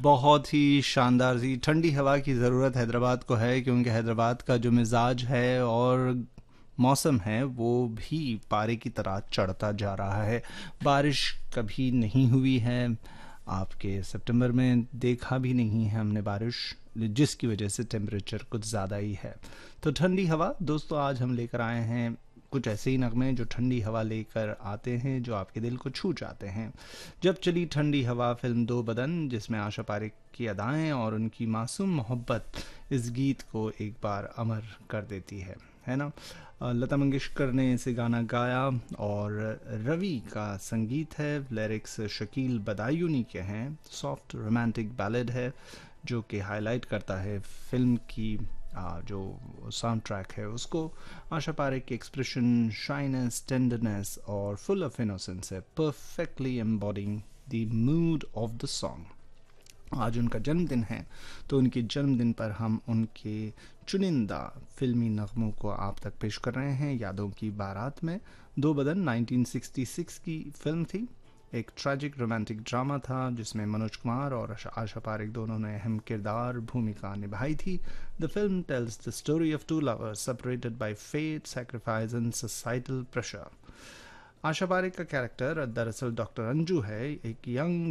बहुत ही शानदार सी ठंडी हवा की ज़रूरत हैदराबाद को है, क्योंकि हैदराबाद का जो मिजाज है और मौसम है वो भी पारे की तरह चढ़ता जा रहा है। बारिश कभी नहीं हुई है, आपके सितंबर में देखा भी नहीं है हमने बारिश, जिसकी वजह से टेम्परेचर कुछ ज़्यादा ही है। तो ठंडी हवा दोस्तों, आज हम लेकर आए हैं कुछ ऐसे ही नगमे जो ठंडी हवा लेकर आते हैं, जो आपके दिल को छू जाते हैं। जब चली ठंडी हवा फिल्म दो बदन, जिसमें आशा पारेख की अदाएं और उनकी मासूम मोहब्बत इस गीत को एक बार अमर कर देती है ना। लता मंगेशकर ने इसे गाना गाया और रवि का संगीत है, लिरिक्स शकील बदायूनी के हैं। सॉफ्ट रोमांटिक बैलेड है जो कि हाईलाइट करता है फिल्म की जो साउंड ट्रैक है उसको। आशा पारेख के एक्सप्रेशन, शाइनेस, टेंडरनेस और फुल ऑफ इनोसेंस है, perfectly embodying the mood off the song. आज उनका जन्मदिन है, तो उनके जन्मदिन पर हम उनके चुनिंदा फिल्मी नगमों को आप तक पेश कर रहे हैं यादों की बारात में। दो बदन 1966 की फिल्म थी, एक ट्रैजिक रोमांटिक ड्रामा था जिसमें मनोज कुमार और आशा पारेख दोनों ने अहम किरदार भूमिका निभाई थी। The film tells the story of to lovers separated by fate, sacrifice and societal pressure. Asha Parekh का कैरेक्टर दरअसल डॉक्टर अंजू है, एक यंग